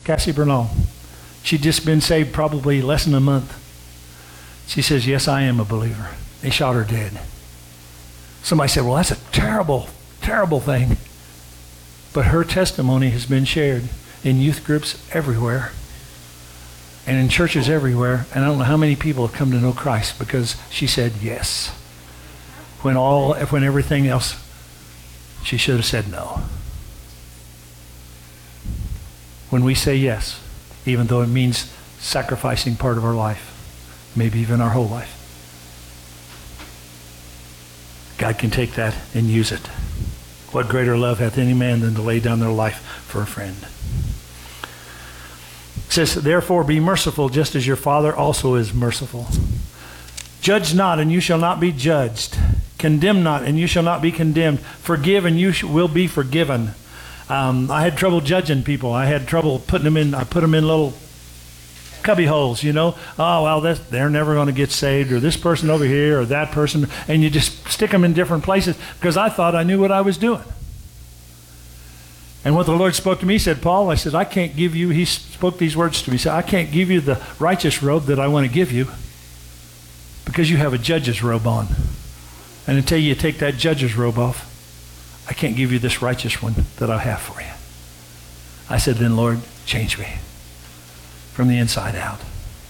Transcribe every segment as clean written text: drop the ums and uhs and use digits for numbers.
Cassie Bernal. She'd just been saved probably less than a month. She says, yes, I am a believer. They shot her dead. Somebody said, well, that's a terrible, terrible thing. But her testimony has been shared in youth groups everywhere and in churches everywhere. And I don't know how many people have come to know Christ because she said yes. When everything else, she should have said no. When we say yes, even though it means sacrificing part of our life, maybe even our whole life, God can take that and use it. What greater love hath any man than to lay down their life for a friend? It says, therefore be merciful, just as your Father also is merciful. Judge not, and you shall not be judged. Condemn not, and you shall not be condemned. Forgive, and you will be forgiven. I had trouble judging people. I had trouble putting them in. I put them in little cubby holes, you know. Oh, well, they're never going to get saved, or this person over here, or that person. And you just stick them in different places because I thought I knew what I was doing. And what the Lord spoke to me, he said, Paul, I said, I can't give you, he spoke these words to me. He said, I can't give you the righteous robe that I want to give you because you have a judge's robe on. And until you take that judge's robe off, I can't give you this righteous one that I have for you. I said, then Lord, change me from the inside out.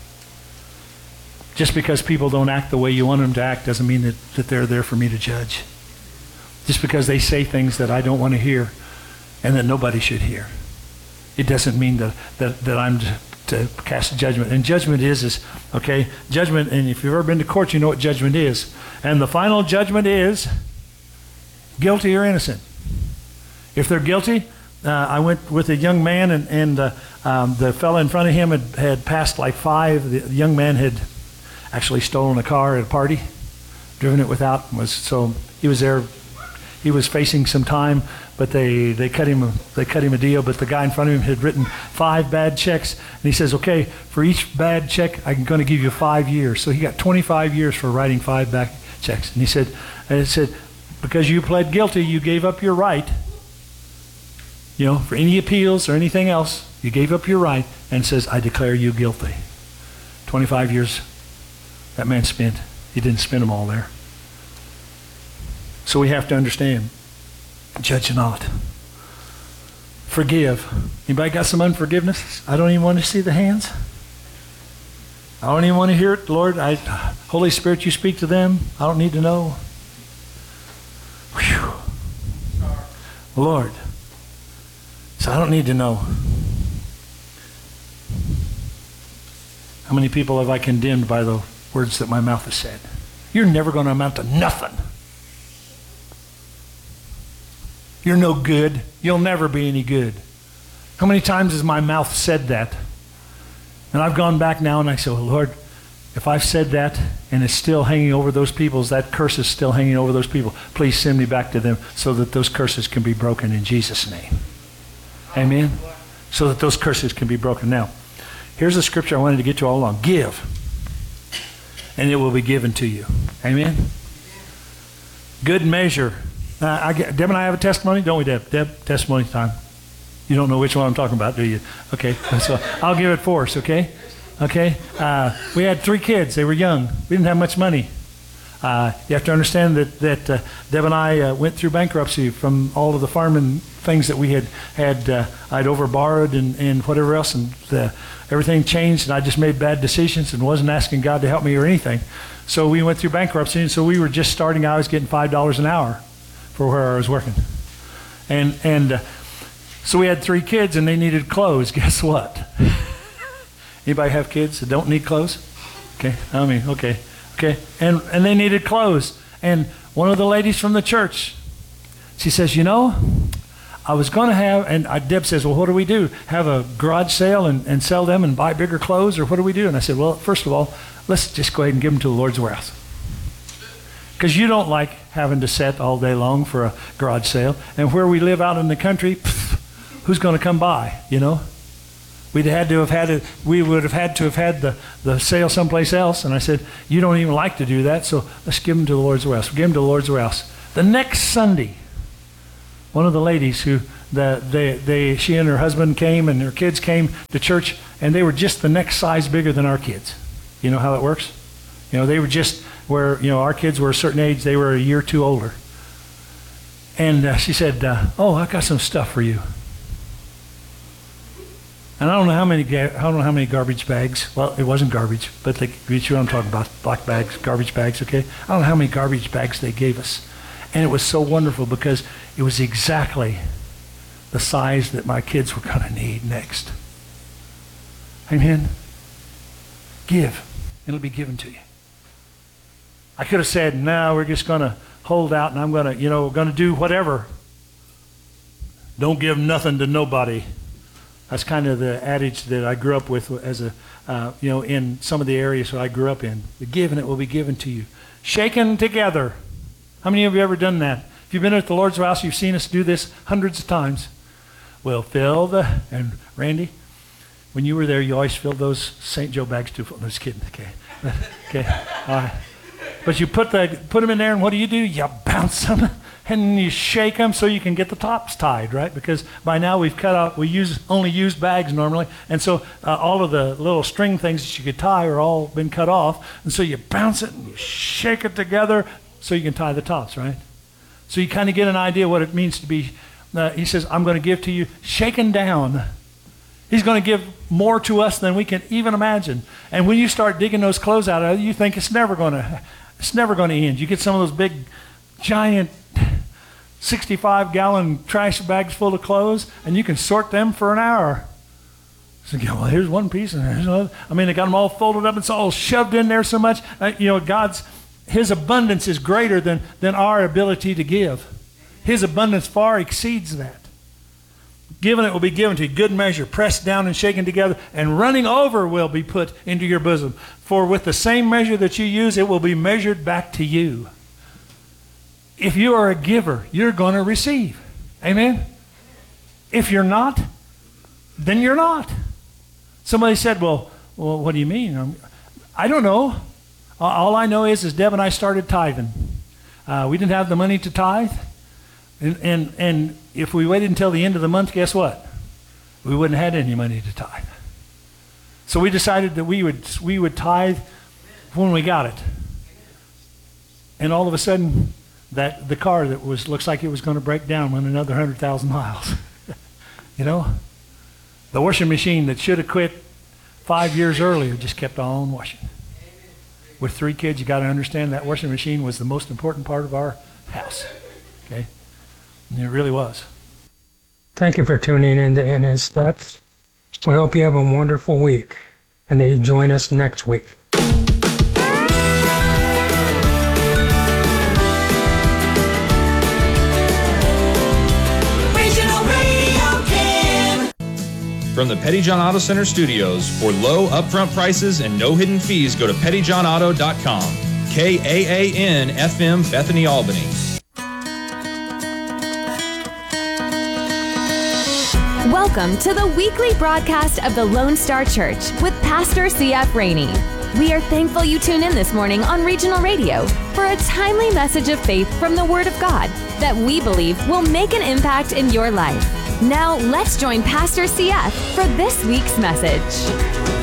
Just because people don't act the way you want them to act doesn't mean that they're there for me to judge. Just because they say things that I don't want to hear and that nobody should hear, it doesn't mean that I'm to cast judgment. And judgment is okay, judgment, and if you've ever been to court, you know what judgment is. And the final judgment is guilty or innocent. If they're guilty, I went with a young man, and the fellow in front of him had passed like 5. The young man had actually stolen a car at a party, driven it without, so he was there. He was facing some time, but they cut him a deal. But the guy in front of him had written 5 bad checks, and he says, okay, for each bad check, I'm going to give you 5 years. So he got 25 years for writing 5 bad checks. And he said, because you pled guilty, you gave up your right, for any appeals or anything else. You gave up your right, and says, I declare you guilty. 25 years that man spent. He didn't spend them all there. So we have to understand, judge not. Forgive. Anybody got some unforgiveness? I don't even want to see the hands. I don't even want to hear it. Lord, Holy Spirit, you speak to them. I don't need to know. Whew. Lord. So I don't need to know. How many people have I condemned by the words that my mouth has said? You're never going to amount to nothing. You're no good. You'll never be any good. How many times has my mouth said that? And I've gone back now and I say, Lord, if I've said that and it's still hanging over those people, that curse is still hanging over those people, please send me back to them so that those curses can be broken in Jesus' name. Amen? So that those curses can be broken. Now, here's a scripture I wanted to get to all along. Give, and it will be given to you. Amen? Good measure. Deb and I have a testimony, don't we, Deb? Deb, testimony time. You don't know which one I'm talking about, do you? Okay, so I'll give it for us, okay? Okay, we had 3 kids. They were young. We didn't have much money. You have to understand that Deb and I went through bankruptcy from all of the farming things that we had I'd overborrowed and whatever else, and everything changed, and I just made bad decisions and wasn't asking God to help me or anything. So we went through bankruptcy, and so we were just starting. I was getting $5 an hour for where I was working. And so we had 3 kids and they needed clothes. Guess what? Anybody have kids that don't need clothes? Okay, okay. And they needed clothes. And one of the ladies from the church, she says, I was going to have, and Deb says, well, what do we do? Have a garage sale and sell them and buy bigger clothes, or what do we do? And I said, well, first of all, let's just go ahead and give them to the Lord's warehouse. Because you don't like having to set all day long for a garage sale. And where we live out in the country, who's going to come by, We would have had to have had the sale someplace else. And I said, you don't even like to do that, so let's give them to the Lord's warehouse. We gave them to the Lord's warehouse. The next Sunday, one of the ladies who she and her husband came and her kids came to church, and they were just the next size bigger than our kids. You know how that works? They were just where, our kids were a certain age, they were a year or two older. And she said, oh, I got some stuff for you. And I don't know how many garbage bags. Well, it wasn't garbage, but you know what I'm talking about, black bags, garbage bags, okay? I don't know how many garbage bags they gave us. And it was so wonderful because it was exactly the size that my kids were going to need next. Amen? Give, and it'll be given to you. I could have said, no, we're just going to hold out and I'm going to, we're going to do whatever. Don't give nothing to nobody. That's kind of the adage that I grew up with as in some of the areas that I grew up in. The give and it will be given to you. Shaken together. How many of you have ever done that? If you've been at the Lord's house, you've seen us do this hundreds of times. We'll fill and Randy, when you were there, you always filled those St. Joe bags too full. No, just kidding, okay. Okay, all right. But you put them in there, and what do? You bounce them, and you shake them so you can get the tops tied, right? Because by now we only use bags normally, and so all of the little string things that you could tie are all been cut off, and so you bounce it and you shake it together so you can tie the tops, right? So you kind of get an idea what it means to be, he says, I'm going to give to you shaken down. He's going to give more to us than we can even imagine. And when you start digging those clothes out of it, you think it's never going to end. You get some of those big, giant 65-gallon trash bags full of clothes, and you can sort them for an hour. So, well, here's one piece, and there's another. I mean, they got them all folded up. It's all shoved in there so much. His abundance is greater than our ability to give. His abundance far exceeds that. Given it will be given to you, good measure, pressed down and shaken together, and running over will be put into your bosom. For with the same measure that you use, it will be measured back to you. If you are a giver, you're going to receive. Amen? If you're not, then you're not. Somebody said, well, what do you mean? I don't know. All I know is Deb and I started tithing. We didn't have the money to tithe. And if we waited until the end of the month, guess what? We wouldn't have had any money to tithe. So we decided that we would tithe when we got it. And all of a sudden, the car that looks like it was going to break down went another 100,000 miles. The washing machine that should have quit 5 years earlier just kept on washing. With 3 kids, you got to understand that washing machine was the most important part of our house. Okay? And it really was. Thank you for tuning in to In His Steps. We hope you have a wonderful week and that you join us next week. From the Petty John Auto Center studios, for low upfront prices and no hidden fees, go to pettyjohnauto.com. KAAN FM, Bethany, Albany. Welcome to the weekly broadcast of the Lone Star Church with Pastor C.F. Rainey. We are thankful you tune in this morning on Regional Radio for a timely message of faith from the Word of God that we believe will make an impact in your life. Now, let's join Pastor C.F. for this week's message.